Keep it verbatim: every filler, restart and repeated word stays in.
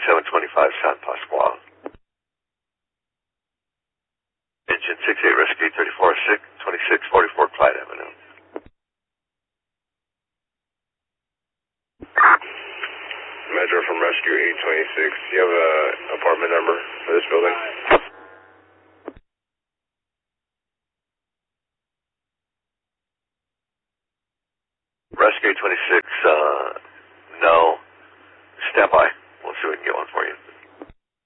seven twenty-five South Pasquale. Engine six eight Rescue thirty-four six, twenty-six forty-four Clyde Avenue. Metro from Rescue eight twenty-six. Do you have an apartment number for this building? Rescue twenty-six, uh, no. Stand by. We'll see if we can get one for you.